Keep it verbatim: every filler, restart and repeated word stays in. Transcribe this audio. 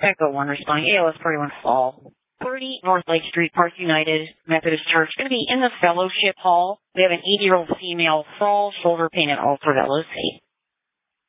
Echo one responding, A L S forty-one Fall. thirty North Lake Street, Park United Methodist Church. Going to be in the fellowship hall. We have an eighty-year-old female fall, shoulder pain, and ulcer L O C.